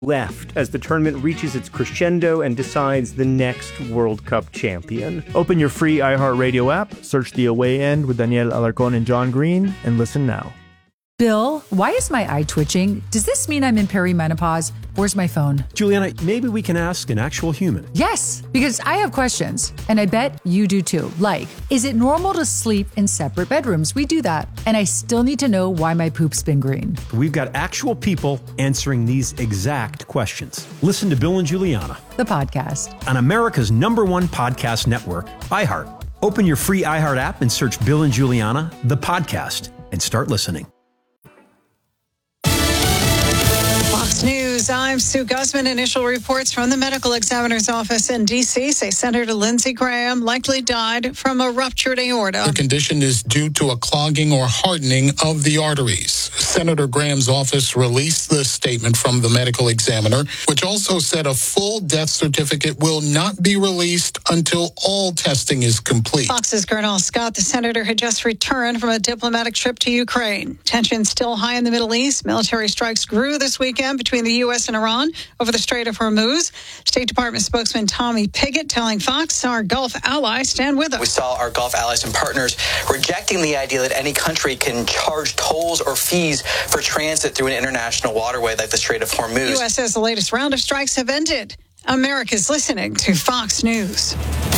left as the tournament reaches its crescendo and decides the next World Cup champion. Open your free iHeartRadio app, search The Away End with Danielle Alarcón and John Green, and listen now. Bill, why is my eye twitching? Does this mean I'm in perimenopause? Where's my phone? Juliana, maybe we can ask an actual human. Yes, because I have questions, and I bet you do too. Like, is it normal to sleep in separate bedrooms? We do that. And I still need to know why my poop's been green. We've got actual people answering these exact questions. Listen to Bill and Juliana, The podcast. on America's #1 podcast network, iHeart. Open your free iHeart app and search Bill and Juliana, the podcast, and start listening. Fox News, I'm Sue Guzman. Initial reports from the medical examiner's office in D.C. say Senator Lindsey Graham likely died from a ruptured aorta. The condition is due to a clogging or hardening of the arteries. Senator Graham's office released this statement from the medical examiner, which also said a full death certificate will not be released until all testing is complete. Fox's Gernal Scott, the senator, had just returned from a diplomatic trip to Ukraine. Tensions still high in the Middle East. Military strikes grew this weekend between the U.S. and Iran over the Strait of Hormuz. State Department spokesman Tommy Pigott telling Fox our Gulf allies stand with us. We saw our Gulf allies and partners rejecting the idea that any country can charge tolls or fees for transit through an international waterway like the Strait of Hormuz. The U.S. says the latest round of strikes have ended. America's listening to Fox News.